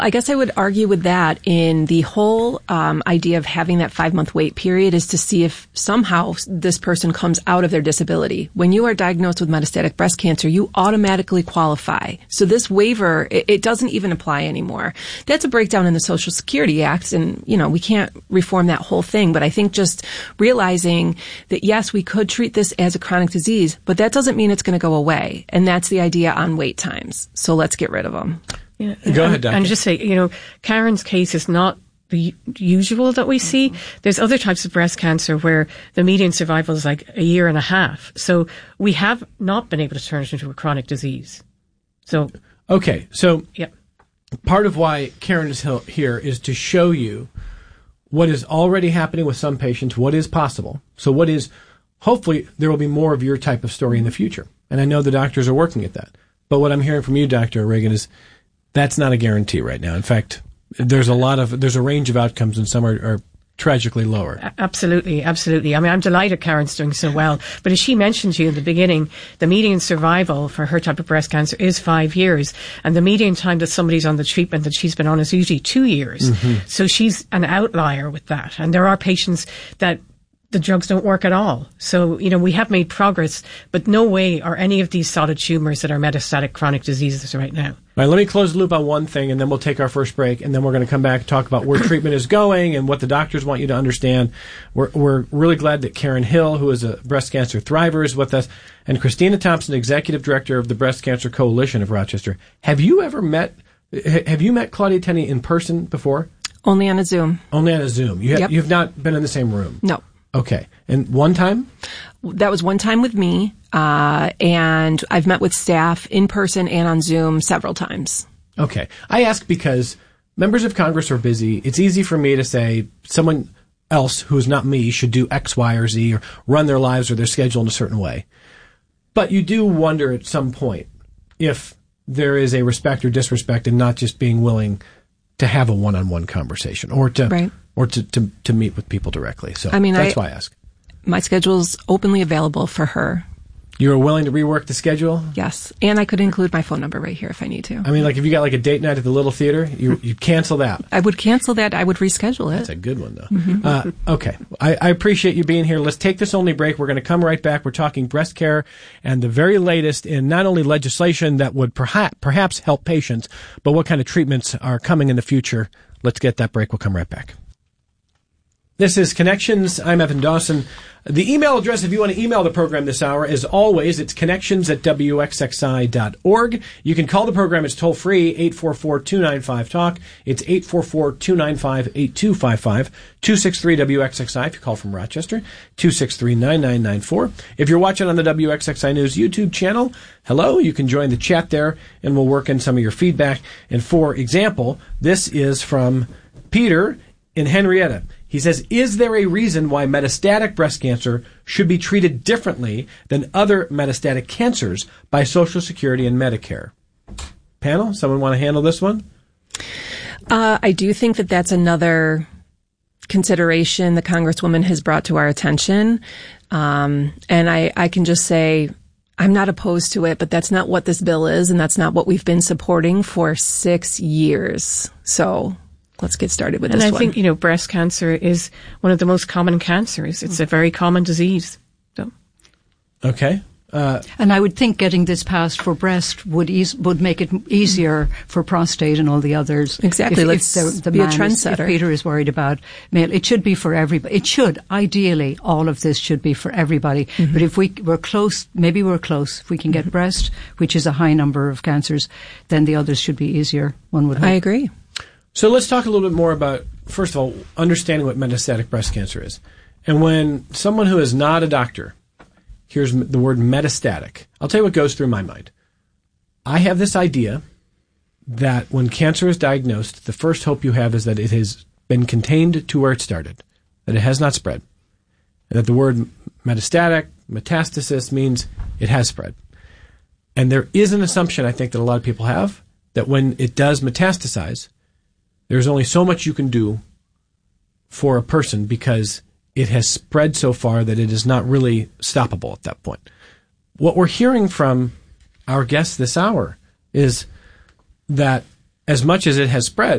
I guess I would argue with that in the whole idea of having that 5-month wait period is to see if somehow this person comes out of their disability. When you are diagnosed with metastatic breast cancer, you automatically qualify. So this waiver, it doesn't even apply anymore. That's a breakdown in the Social Security Act, and, we can't reform that whole thing. But I think just realizing that, yes, we could treat this as a chronic disease, but that doesn't mean it's going to go away. And that's the idea on wait times. So let's get rid of them. Yeah. Go ahead, Doctor. And just say, Karen's case is not the usual that we see. There's other types of breast cancer where the median survival is like a year and a half. So we have not been able to turn it into a chronic disease. So. Okay. So yeah. Part of why Karen is here is to show you what is already happening with some patients, what is possible. So hopefully there will be more of your type of story in the future. And I know the doctors are working at that. But what I'm hearing from you, Dr. Reagan, is that's not a guarantee right now. In fact, there's a range of outcomes, and some are tragically lower. Absolutely, absolutely. I mean, I'm delighted Karen's doing so well. But as she mentioned to you in the beginning, the median survival for her type of breast cancer is 5 years. And the median time that somebody's on the treatment that she's been on is usually 2 years. Mm-hmm. So she's an outlier with that. And there are patients that the drugs don't work at all. So, we have made progress, but no way are any of these solid tumors that are metastatic chronic diseases right now. All right, let me close the loop on one thing, and then we'll take our first break, and then we're going to come back and talk about where treatment is going and what the doctors want you to understand. We're really glad that Karen Hill, who is a breast cancer thriver, is with us, and Christina Thompson, Executive Director of the Breast Cancer Coalition of Rochester. Have you met Claudia Tenney in person before? Only on a Zoom. Only on a Zoom. Yep. You've not been in the same room? No. Okay. And one time? That was one time with me, and I've met with staff in person and on Zoom several times. Okay. I ask because members of Congress are busy. It's easy for me to say someone else who's not me should do X, Y, or Z, or run their lives or their schedule in a certain way. But you do wonder at some point if there is a respect or disrespect in not just being willing to have a one-on-one conversation or to... Right. Or to meet with people directly. So that's why I ask. My schedule's openly available for her. You're willing to rework the schedule? Yes. And I could include my phone number right here if I need to. I mean, like if you got like a date night at the Little Theater, you'd cancel that. I would cancel that. I would reschedule it. That's a good one, though. Mm-hmm. Okay. I appreciate you being here. Let's take this only break. We're going to come right back. We're talking breast care and the very latest in not only legislation that would perhaps help patients, but what kind of treatments are coming in the future. Let's get that break. We'll come right back. This is Connections. I'm Evan Dawson. The email address, if you want to email the program this hour, as always, it's connections@wxxi.org. You can call the program. It's toll-free, 844-295-TALK. It's 844-295-8255, 263-WXXI if you call from Rochester, 263-9994. If you're watching on the WXXI News YouTube channel, hello, you can join the chat there, and we'll work in some of your feedback. And for example, this is from Peter in Henrietta. He says, is there a reason why metastatic breast cancer should be treated differently than other metastatic cancers by Social Security and Medicare? Panel, someone want to handle this one? I do think that that's another consideration the Congresswoman has brought to our attention. And I can just say, I'm not opposed to it, but that's not what this bill is, and that's not what we've been supporting for 6 years. So let's get started with this one. And I think, breast cancer is one of the most common cancers. It's a very common disease. So. Okay. And I would think getting this passed for breast would make it easier for prostate and all the others. Exactly. Let's be a trendsetter. If Peter is worried about male, it should be for everybody. It should, ideally, all of this should be for everybody. Mm-hmm. But if we're close, maybe we're close. If we can get breast, which is a high number of cancers, then the others should be easier, one would hope. I agree. So let's talk a little bit more about, first of all, understanding what metastatic breast cancer is. And when someone who is not a doctor hears the word metastatic, I'll tell you what goes through my mind. I have this idea that when cancer is diagnosed, the first hope you have is that it has been contained to where it started, that it has not spread, and that the word metastatic, metastasis, means it has spread. And there is an assumption, I think, that a lot of people have, that when it does metastasize, there's only so much you can do for a person because it has spread so far that it is not really stoppable at that point. What we're hearing from our guests this hour is that as much as it has spread,